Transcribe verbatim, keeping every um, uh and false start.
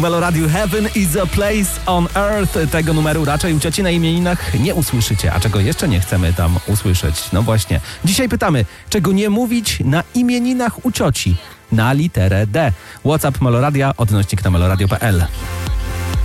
Meloradio Heaven is a place on earth. Tego numeru raczej u cioci na imieninach nie usłyszycie, a czego jeszcze nie chcemy tam usłyszeć. No właśnie. Dzisiaj pytamy, czego nie mówić na imieninach u cioci na literę D. WhatsApp Meloradia, odnośnik na meloradio kropka p l.